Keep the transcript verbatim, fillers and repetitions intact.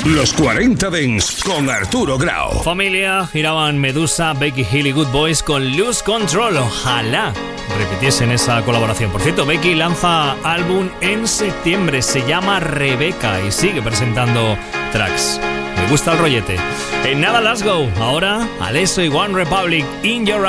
Los cuarenta Dance con Arturo Grau. Familia, giraban Medusa, Becky Hill y Good Boys con Lose Control. Ojalá repitiesen esa colaboración. Por cierto, Becky lanza álbum en septiembre, se llama Rebeca y sigue presentando tracks. Me gusta el rollete. En nada, let's go. Ahora, Alesso y One Republic, In Your